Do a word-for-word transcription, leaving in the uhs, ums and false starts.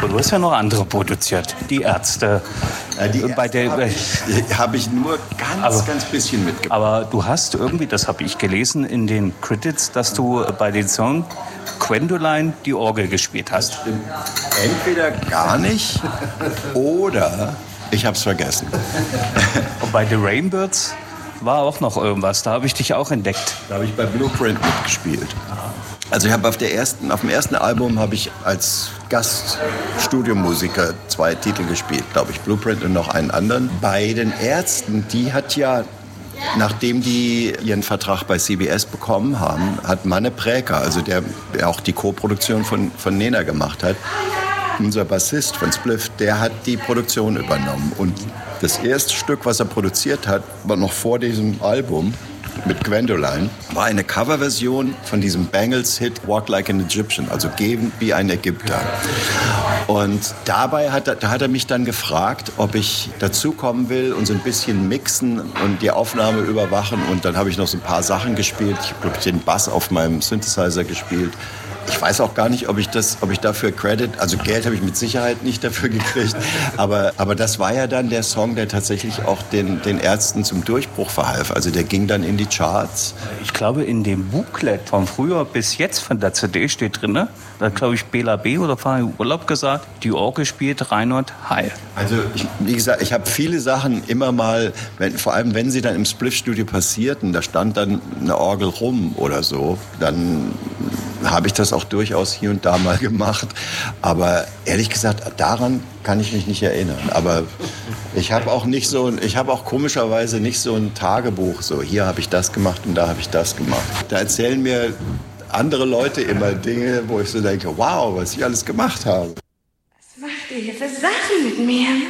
Und du hast ja noch andere produziert, die Ärzte. Ja, die Ärzte bei der habe ich, hab ich nur ganz, aber, ganz bisschen mitgebracht. Aber du hast irgendwie, das habe ich gelesen in den Credits, dass du bei den Song Gwendoline die Orgel gespielt hast. Stimmt. Entweder gar nicht oder ich habe es vergessen. Und bei The Rainbirds war auch noch irgendwas, da habe ich dich auch entdeckt. Da habe ich bei Blueprint mitgespielt. Also ich habe auf der ersten, auf dem ersten Album habe ich als Gaststudiomusiker zwei Titel gespielt, glaube ich, Blueprint und noch einen anderen. Bei den Ärzten, die hat ja, nachdem die ihren Vertrag bei C B S bekommen haben, hat Manne Präker, also der, der auch die Co-Produktion von, von Nena gemacht hat, unser Bassist von Spliff, der hat die Produktion übernommen. Und das erste Stück, was er produziert hat, war noch vor diesem Album mit Gwendoline, war eine Coverversion von diesem Bangles-Hit Walk Like an Egyptian, also Gehen wie ein Ägypter. Und dabei hat er, da hat er mich dann gefragt, ob ich dazukommen will und so ein bisschen mixen und die Aufnahme überwachen. Und dann habe ich noch so ein paar Sachen gespielt. Ich habe, glaube ich, den Bass auf meinem Synthesizer gespielt. Ich weiß auch gar nicht, ob ich, das, ob ich dafür Credit, also Geld habe ich mit Sicherheit nicht dafür gekriegt, aber, aber das war ja dann der Song, der tatsächlich auch den, den Ärzten zum Durchbruch verhalf. Also der ging dann in die Charts. Ich glaube, in dem Booklet von früher bis jetzt von der C D steht drin, da hat, glaube ich, Bela B. oder Farin Urlaub gesagt, die Orgel spielt Reinhold Heil. Also ich, wie gesagt, ich habe viele Sachen immer mal, wenn, vor allem wenn sie dann im Spliff-Studio passierten, da stand dann eine Orgel rum oder so, dann habe ich das auch durchaus hier und da mal gemacht. Aber ehrlich gesagt, daran kann ich mich nicht erinnern. Aber ich habe auch nicht so, ich habe auch komischerweise nicht so ein Tagebuch, so hier habe ich das gemacht und da habe ich das gemacht. Da erzählen mir andere Leute immer Dinge, wo ich so denke, wow, was ich alles gemacht habe. Was macht ihr hier für Sachen mit mir?